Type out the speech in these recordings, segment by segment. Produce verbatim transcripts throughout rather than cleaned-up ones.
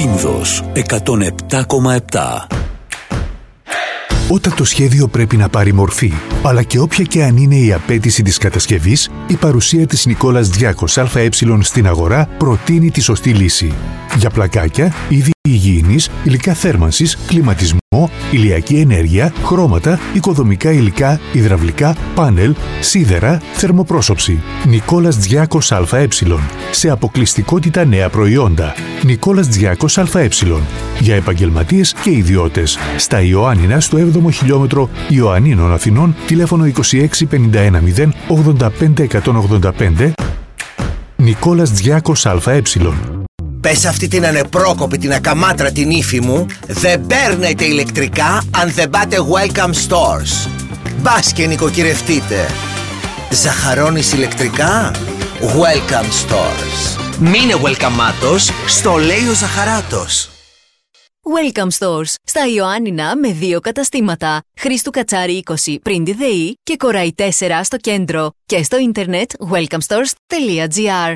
Πίνδος εκατόν επτά κόμμα επτά. Όταν το σχέδιο πρέπει να πάρει μορφή, αλλά και όποια και αν είναι η απέτηση της κατασκευής, η παρουσία της Νικόλας Διάκος ΑΕ στην αγορά προτείνει τη σωστή λύση. Για πλακάκια, είδη υγιεινής, υλικά θέρμανσης, κλιματισμό, ηλιακή ενέργεια, χρώματα, οικοδομικά υλικά, υδραυλικά, πάνελ, σίδερα, θερμοπρόσωψη. Νικόλας Διάκος ΑΕ. Σε αποκλειστικότητα νέα προϊόντα. Νικόλας Διάκος ΑΕ. Για επαγγελματίες και ιδιώτες. Στα Ιωάννινα, στο έβδομο χιλιόμετρο Ιωαννίνων Αθηνών, τηλέφωνο είκοσι έξι πενήντα ένα μηδέν ογδόντα πέντε εκατόν ογδόντα πέντε. Νικόλας Διάκος ΑΕ. Πες αυτή την ανεπρόκοπη, την ακαμάτρα την ύφη μου, δεν παίρνετε ηλεκτρικά αν δεν πάτε Welcome Stores. Μπας και νοικοκυρευτείτε. Ζαχαρώνεις ηλεκτρικά? Welcome Stores. Μείνε welcomeάτος, στο λέει ο Ζαχαράτος. Welcome Stores. Στα Ιωάννινα με δύο καταστήματα. Χρήστου Κατσάρη είκοσι πριν τη ΔΕΗ και Κοραή τέσσερα στο κέντρο. Και στο ίντερνετ welcome stores τελεία gr.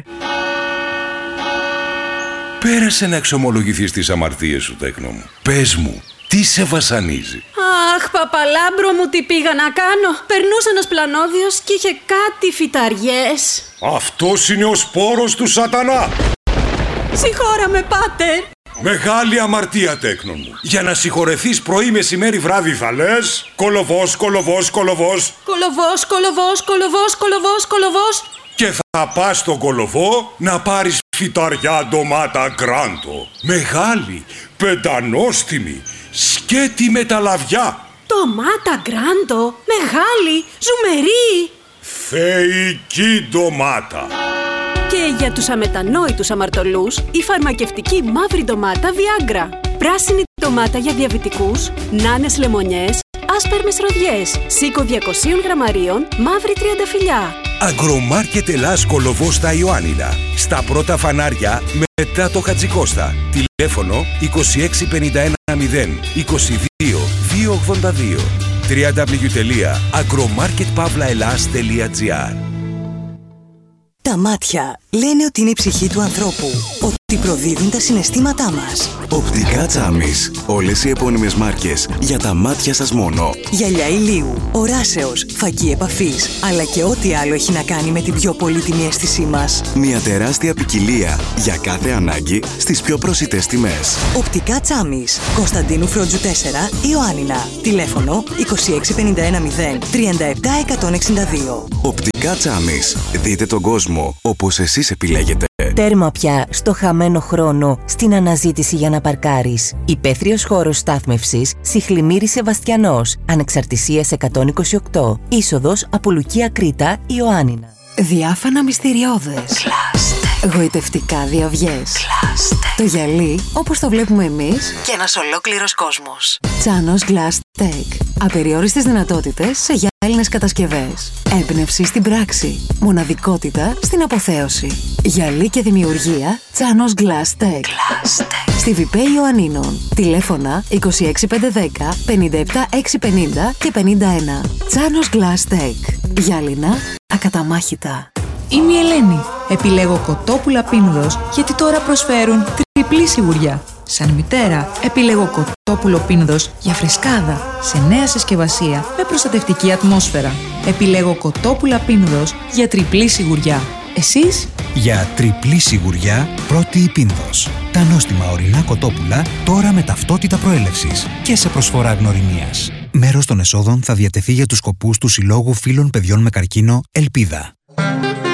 Πέρασε να εξομολογηθείς τις αμαρτίες σου, τέκνο μου. Πες μου, τι σε βασανίζει? Αχ, παπαλάμπρο μου, τι πήγα να κάνω. Περνούσε ένας πλανόδιος και είχε κάτι φυταριές. Αυτός είναι ο σπόρος του σατανά. Συγχώραμε, πάτερ. Μεγάλη αμαρτία, τέκνο μου. Για να συγχωρεθείς πρωί, μεσημέρι, βράδυ θα λες κολοβός, κολοβός, κολοβός. Κολοβός, κολοβός, κολοβός, κολοβός, κολοβός. Και θα πας στον κολοβό να πάρεις φυταριά ντομάτα γκράντο. Μεγάλη, πεντανόστιμη, σκέτη με τα λαβιά. Ντομάτα γκράντο, μεγάλη, ζουμερή. Θεϊκή ντομάτα. Και για τους αμετανόητους αμαρτωλούς, η φαρμακευτική μαύρη ντομάτα Viagra. Πράσινη ντομάτα για διαβητικούς, νάνες λεμονιές, άσπερμες ροδιές, σίκο διακόσια γραμμαρίων, μαύρη τριανταφυλλιά. Αγκρομάρκετ Ελλάς Κολοβό στα Ιωάννινα. Στα πρώτα φανάρια μετά το Χατζικώστα. Τηλέφωνο είκοσι έξι πενήντα ένα μηδέν είκοσι δύο διακόσια ογδόντα δύο. double-u double-u double-u τελεία agromarket pavla elas τελεία gr. Τα μάτια λένε ότι είναι η ψυχή του ανθρώπου, ότι προδίδουν τα συναισθήματά μας. Οπτικά Τσάμις. Όλες οι επώνυμες μάρκες για τα μάτια σας μόνο. Γυαλιά ηλίου, οράσεως, φακή επαφής, αλλά και ό,τι άλλο έχει να κάνει με την πιο πολύτιμη αίσθησή μας. Μια τεράστια ποικιλία για κάθε ανάγκη στις πιο προσιτές τιμές. Οπτικά Τσάμις. Κωνσταντίνου Φρόντζου τέσσερα, Ιωάννινα. Τηλέφωνο είκοσι έξι πενήντα ένα μηδέν τριάντα επτά εκατόν εξήντα δύο. Οπτικά Τσάμις. Δείτε τον κόσμο όπως εσείς επιλέγετε. Τέρμα πια στο χαμένο χρόνο στην αναζήτηση για να παρκάρεις. Υπαίθριος χώρος στάθμευσης Σιχλημύρη Σεβαστιανός. Ανεξαρτησίας εκατόν είκοσι οκτώ. Είσοδος από Λουκία Κρήτα, Ιωάννινα. Διάφανα μυστηριώδες. Κλάστε. Γοητευτικά διαυγές. Κλάστε. Το γυαλί όπως το βλέπουμε εμείς. Και ένας ολόκληρος κόσμος. Τσάνος Glass Tech. Απεριόριστες δυνατότητες σε γυάλινες κατασκευές. Έμπνευση στην πράξη. Μοναδικότητα στην αποθέωση. Γυαλί και δημιουργία Τσάνος Glass Tech. Κλάστε. Στη Βιπέ Ιωαννίνων. Τηλέφωνα είκοσι έξι πεντακόσια δέκα πενήντα επτά εξακόσια πενήντα και πενήντα ένα. Τσάνος Glass Tech. Γυάλινα ακαταμάχητα. Είμαι η Ελένη. Επιλέγω κοτόπουλα Πίνδος γιατί τώρα προσφέρουν τριπλή σιγουριά. Σαν μητέρα, επιλέγω κοτόπουλο Πίνδος για φρεσκάδα, σε νέα συσκευασία με προστατευτική ατμόσφαιρα. Επιλέγω κοτόπουλα Πίνδος για τριπλή σιγουριά. Εσείς? Για τριπλή σιγουριά, πρώτη η Πίνδος. Τα νόστιμα ορεινά κοτόπουλα τώρα με ταυτότητα προέλευσης και σε προσφορά γνωριμίας. Μέρος των εσόδων θα διατεθεί για τους σκοπούς του Συλλόγου Φίλων Παιδιών με Καρκίνο Ελπίδα.